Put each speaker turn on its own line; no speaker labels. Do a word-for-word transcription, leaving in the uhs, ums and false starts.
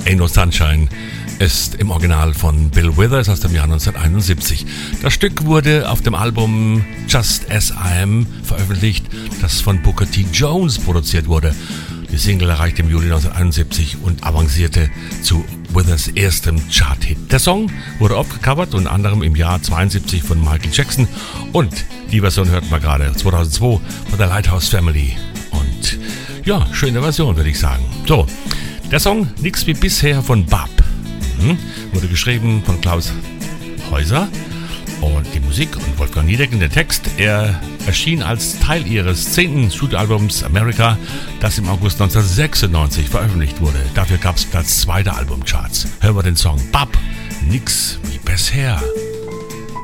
Ain't No Sunshine ist im Original von Bill Withers aus dem Jahr neunzehnhunderteinundsiebzig. Das Stück wurde auf dem Album Just As I Am veröffentlicht, das von Booker T. Jones produziert wurde. Die Single erreichte im Juli neunzehnhunderteinundsiebzig und avancierte zu Withers erstem Chart-Hit. Der Song wurde oft gecovert, unter anderem im Jahr zweiundsiebzig von Michael Jackson, und die Version hört man gerade zweitausendzwei von der Lighthouse Family. Und ja, schöne Version, würde ich sagen. So, der Song Nix wie bisher von Bab hm, wurde geschrieben von Klaus Häuser und die Musik und Wolfgang Niedecken, der Text. Er erschien als Teil ihres zehnten Studioalbums America, das im August neunzehnhundertsechsundneunzig veröffentlicht wurde. Dafür gab es Platz zwei der Albumcharts. Hören wir den Song Bab, Nix wie bisher.